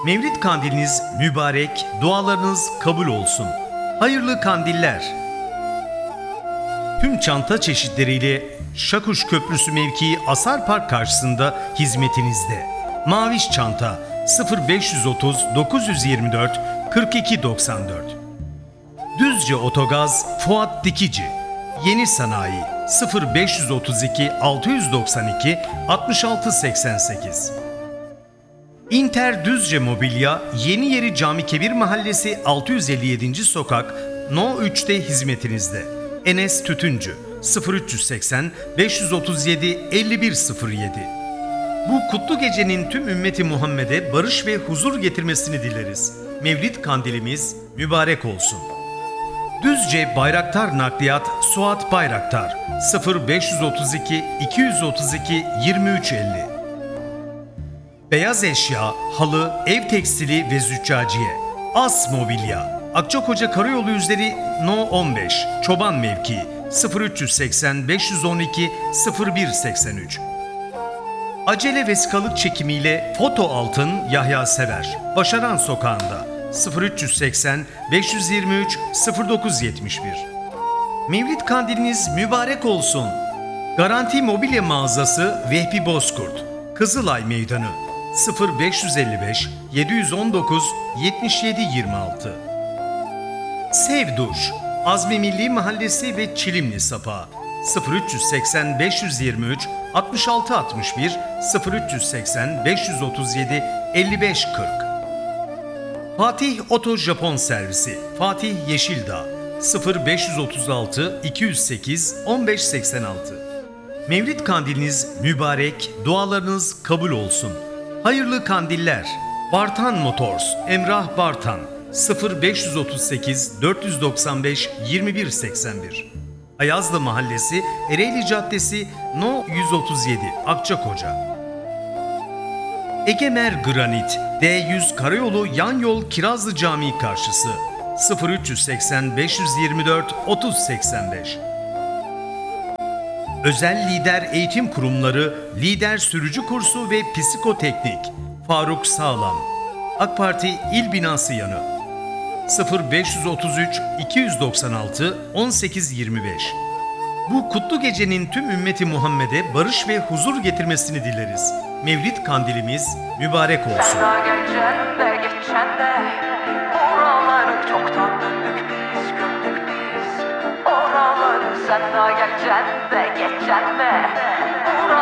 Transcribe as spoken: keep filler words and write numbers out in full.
Mevlid kandiliniz mübarek, dualarınız kabul olsun. Hayırlı kandiller. Tüm çanta çeşitleriyle Şakuş Köprüsü mevkii Asar Park karşısında hizmetinizde. Maviş çanta sıfır beş otuz dokuz yüz yirmi dört kırk iki doksan dört. Düzce Otogaz Fuat Dikici. Yeni Sanayi sıfır beş otuz iki altı yüz doksan iki altmış altı seksen sekiz. İnter Düzce Mobilya Yeni Yeri Cami Kebir Mahallesi altı yüz elli yedinci Sokak No üçte hizmetinizde. Enes Tütüncü sıfır üç seksen beş otuz yedi elli bir sıfır yedi. Bu kutlu gecenin tüm ümmeti Muhammed'e barış ve huzur getirmesini dileriz. Mevlid kandilimiz mübarek olsun. Düzce Bayraktar Nakliyat Suat Bayraktar sıfır beş otuz iki iki yüz otuz iki yirmi üç elli. Beyaz eşya, halı, ev tekstili ve züccaciye. As Mobilya Akçakoca Karayolu üzeri No on beş Çoban Mevkii sıfır üç seksen beş on iki sıfır bir seksen üç. Acele vesikalık çekimiyle Foto Altın Yahya Sever Başaran Sokağı'nda sıfır üç seksen beş yirmi üç sıfır dokuz yetmiş bir. Mevlid kandiliniz mübarek olsun. Garanti Mobilya Mağazası Vehbi Bozkurt Kızılay Meydanı sıfır beş elli beş yedi yüz on dokuz yetmiş yedi yirmi altı. Sevduş Azmi Milli Mahallesi ve Çilimli Sapağı sıfır üç seksen beş yirmi üç altmış altı altmış bir sıfır üç seksen beş otuz yedi elli beş kırk. Fatih Oto Japon Servisi Fatih Yeşildağ sıfır beş otuz altı iki yüz sekiz on beş seksen altı. Mevlid kandiliniz mübarek, dualarınız kabul olsun. Hayırlı kandiller. Bartan Motors Emrah Bartan sıfır beş otuz sekiz dört yüz doksan beş yirmi bir seksen bir. Ayazlı Mahallesi Ereğli Caddesi No yüz otuz yedi Akçakoca. Egemer Granit D yüz Karayolu Yan Yol Kirazlı Camii karşısı sıfır üç seksen beş yirmi dört otuz seksen beş. Özel Lider Eğitim Kurumları Lider Sürücü Kursu ve Psikoteknik Faruk Sağlam AK Parti İl Binası yanı sıfır beş otuz üç iki yüz doksan altı on sekiz yirmi beş. Bu kutlu gecenin tüm ümmeti Muhammed'e barış ve huzur getirmesini dileriz. Mevlid kandilimiz mübarek olsun. Sen daha geleceksin de geçeceksin de oraları çoktan döndük biz gördük biz oraları. Sen daha geleceksin de geçeceksin de oraları.